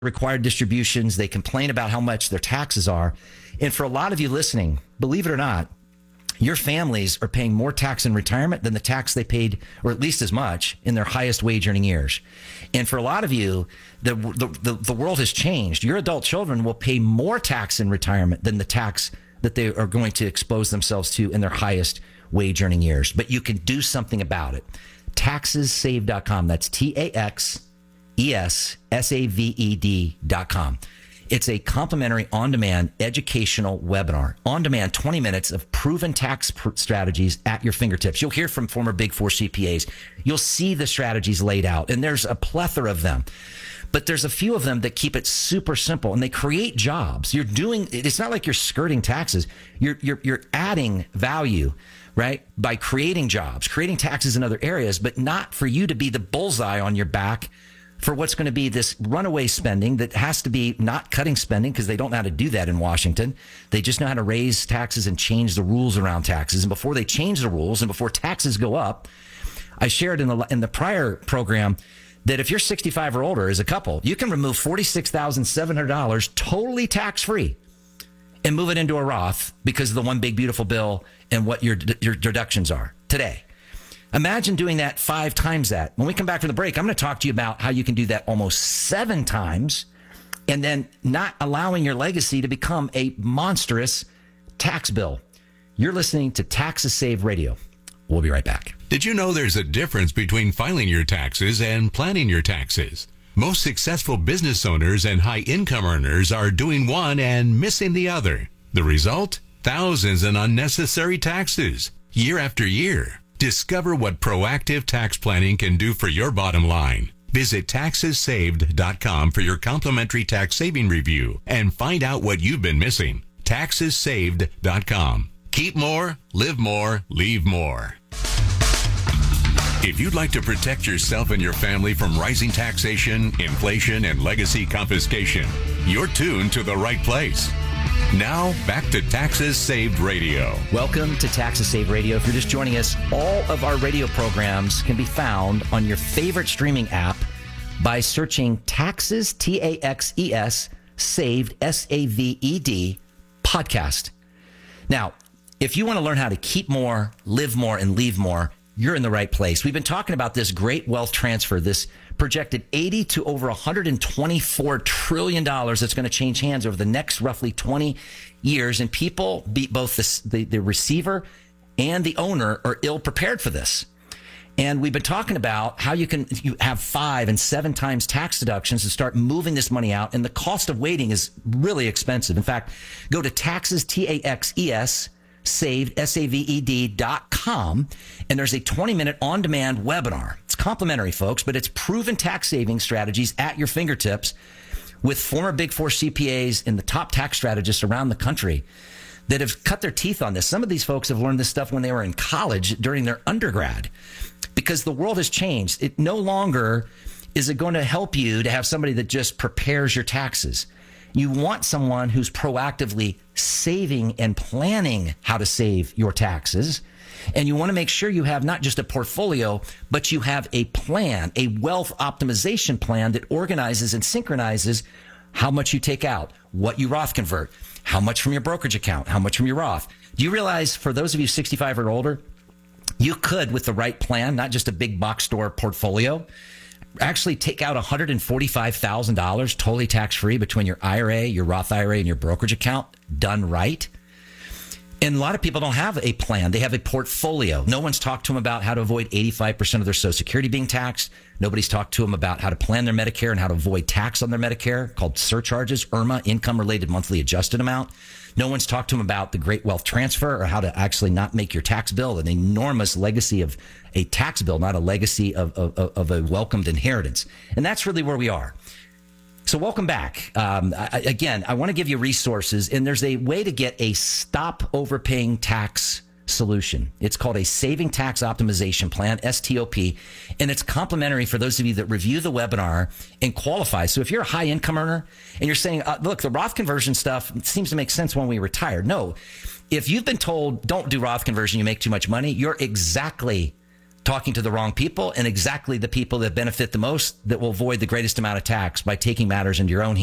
required distributions. They complain about how much their taxes are. And for a lot of you listening, believe it or not, your families are paying more tax in retirement than the tax they paid, or at least as much, in their highest wage earning years. And for a lot of you, the world has changed. Your adult children will pay more tax in retirement than the tax that they are going to expose themselves to in their highest wage earning years. But you can do something about it. TaxesSaved.com. That's TaxesSaved.com. It's a complimentary on-demand educational webinar. On-demand, 20 minutes of proven tax strategies at your fingertips. You'll hear from former Big Four CPAs. You'll see the strategies laid out, and there's a plethora of them. But there's a few of them that keep it super simple, and they create jobs. It's not like you're skirting taxes. You're adding value, right? By creating jobs, creating taxes in other areas, but not for you to be the bullseye on your back for what's going to be this runaway spending that has to be not cutting spending, because they don't know how to do that in Washington. They just know how to raise taxes and change the rules around taxes. And before they change the rules and before taxes go up, I shared in the prior program that if you're 65 or older as a couple, you can remove $46,700 totally tax-free and move it into a Roth because of the one big beautiful bill and what your deductions are today. Imagine doing that 5 times that. When we come back from the break, I'm going to talk to you about how you can do that almost 7 times and then not allowing your legacy to become a monstrous tax bill. You're listening to Taxes Saved Radio. We'll be right back. Did you know there's a difference between filing your taxes and planning your taxes? Most successful business owners and high income earners are doing one and missing the other. The result? Thousands in unnecessary taxes, year after year. Discover what proactive tax planning can do for your bottom line. Visit TaxesSaved.com for your complimentary tax saving review and find out what you've been missing. TaxesSaved.com. Keep more, live more, leave more. If you'd like to protect yourself and your family from rising taxation, inflation, and legacy confiscation, you're tuned to the right place. Now, back to Taxes Saved Radio. Welcome to Taxes Saved Radio. If you're just joining us, all of our radio programs can be found on your favorite streaming app by searching Taxes, Taxes, Saved, Saved, podcast. Now, if you want to learn how to keep more, live more, and leave more, you're in the right place. We've been talking about this great wealth transfer, this projected $80 to over $124 trillion that's going to change hands over the next roughly 20 years. And people, both the receiver and the owner, are ill prepared for this. And we've been talking about how you have 5 and 7 times tax deductions to start moving this money out. And the cost of waiting is really expensive. In fact, go to Taxes, Taxes, Saved, Saved.com, and there's a 20-minute on-demand webinar. It's complimentary, folks, but it's proven tax saving strategies at your fingertips with former Big Four CPAs and the top tax strategists around the country that have cut their teeth on this. Some of these folks have learned this stuff when they were in college during their undergrad, because the world has changed. It no longer is it going to help you to have somebody that just prepares your taxes. You want someone who's proactively saving and planning how to save your taxes. And you want to make sure you have not just a portfolio, but you have a plan, a wealth optimization plan that organizes and synchronizes how much you take out, what you Roth convert, how much from your brokerage account, how much from your Roth. Do you realize, for those of you 65 or older, you could, with the right plan, not just a big box store portfolio, actually take out $145,000 totally tax-free between your IRA, your Roth IRA, and your brokerage account, done right. And a lot of people don't have a plan. They have a portfolio. No one's talked to them about how to avoid 85% of their Social Security being taxed. Nobody's talked to them about how to plan their Medicare and how to avoid tax on their Medicare, called surcharges, IRMA, income-related monthly adjusted amount. No one's talked to them about the great wealth transfer, or how to actually not make your tax bill an enormous legacy of a tax bill, not a legacy of a welcomed inheritance. And that's really where we are. So welcome back. I want to give you resources, and there's a way to get a stop overpaying tax solution. It's called a Saving Tax Optimization Plan, STOP, and it's complimentary for those of you that review the webinar and qualify. So if you're a high income earner and you're saying, look, the Roth conversion stuff seems to make sense when we retire. No, if you've been told don't do Roth conversion, you make too much money, you're exactly talking to the wrong people and exactly the people that benefit the most that will avoid the greatest amount of tax by taking matters into your own hands.